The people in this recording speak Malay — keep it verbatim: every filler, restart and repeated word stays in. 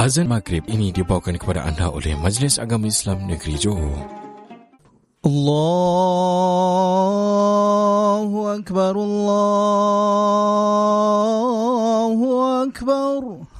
Azan Maghrib ini dibawakan kepada anda oleh Majlis Agama Islam Negeri Johor. Allahu Akbar, Allahu Akbar.